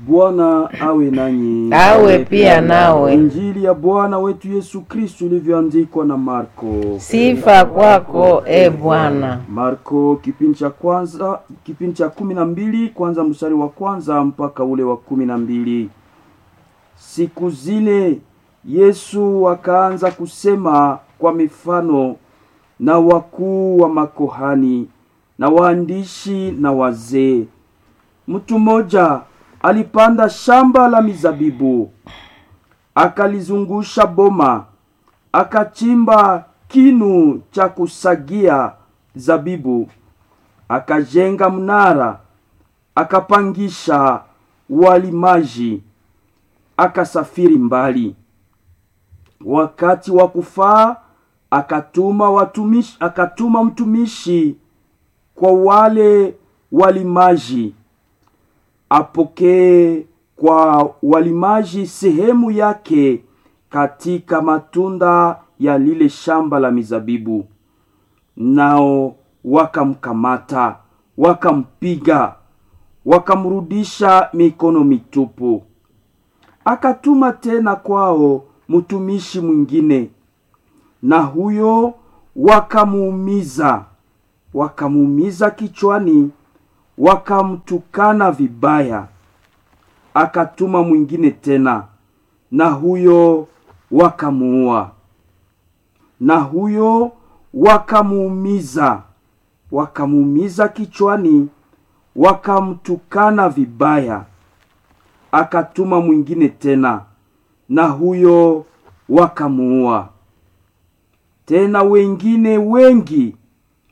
Bwana awe nanyi. Awe pia nawe. Injili ya Bwana wetu Yesu Kristo ilivyoandikwa na Marko. Sifa kwako e Bwana. Marko kipindi cha 12 kwanza mstari wa kwanza mpaka ule wa 12. Siku zile Yesu akaanza kusema kwa mifano na wakuu wa makohani na waandishi na wazee. Mtu mmoja alipanda shamba la mizabibu, akalizungusha boma, akachimba kinu cha kusagia zabibu, akajenga mnara, akapangisha walimaji, akasafiri mbali. Wakati wa kufaa akatuma mtumishi kwa wale walimaji apokee kwa walimaji sehemu yake katika matunda ya lile shamba la mizabibu. Nao wakamkamata, wakampiga, wakamrudisha mikono mitupu. Akatuma tena kwao mtumishi mwingine, na huyo wakamuumiza kichwani, wakamtukana vibaya. Akatuma mwingine tena, na huyo wakamuua. Na huyo wakamuumiza kichwani, wakamtukana vibaya. Akatuma mwingine tena, na huyo wakamuua. Tena wengine wengi